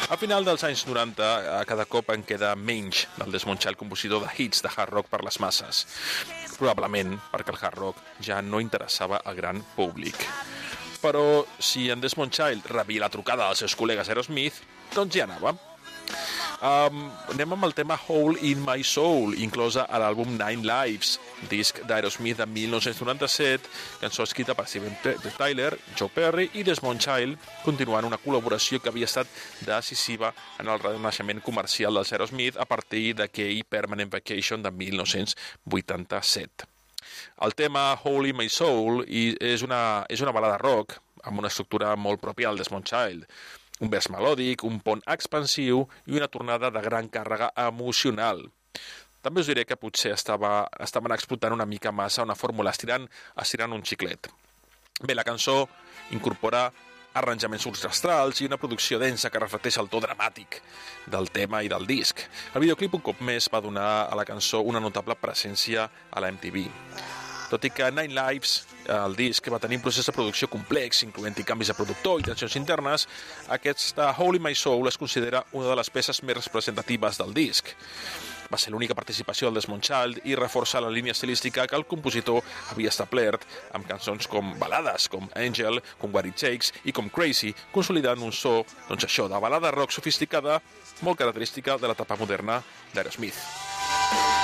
A final dels anys 90, cada cop en queda menys del Desmond Child, compositor de hits de hard rock per les masses. Probablement perquè el hard rock ja no interessava al gran públic. Però si en Desmond Child rebia la trucada dels seus col·legues Aerosmith, doncs ja anava. Anem amb el tema Hole in My Soul, inclosa a l'àlbum Nine Lives, disc d'Aerosmith de 1997, cançó escrita per Steven Tyler, Joe Perry i Desmond Child, continuant una col·laboració que havia estat decisiva en el renaixement comercial dels Aerosmith a partir d'aquell Permanent Vacation de 1987. El tema Hole in My Soul és una balada rock amb una estructura molt pròpia al Desmond Child. Un vers melòdic, un pont expansiu i una tornada de gran càrrega emocional. També us diré que potser estaven explotant una mica massa una fórmula estirant un xiclet. Bé, la cançó incorpora arranjaments orquestrals i una producció densa que reflecteix el to dramàtic del tema i del disc. El videoclip un cop més va donar a la cançó una notable presència a la MTV. Tot i que Nine Lives, el disc, va tenir un procés de producció complex, incloent-hi canvis de productor i tensions internes, aquesta Hole in My Soul es considera una de les peces més representatives del disc. Va ser l'única participació del Desmond Child i reforça la línia estilística que el compositor havia establert amb cançons com balades, com Angel, com What It Takes i com Crazy, consolidant un so, doncs això, de balada rock sofisticada molt característica de l'etapa moderna d'Aerosmith.